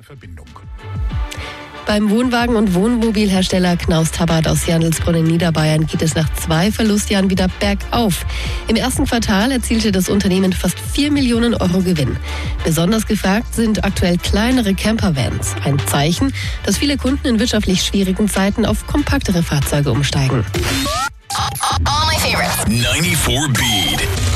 Verbindung. Beim Wohnwagen- und Wohnmobilhersteller Knaus Tabbert aus Jandelsbrunn in Niederbayern geht es nach 2 Verlustjahren wieder bergauf. Im ersten Quartal erzielte das Unternehmen fast 4 Millionen Euro Gewinn. Besonders gefragt sind aktuell kleinere Campervans. Ein Zeichen, dass viele Kunden in wirtschaftlich schwierigen Zeiten auf kompaktere Fahrzeuge umsteigen. All my favorites. 94 Beat.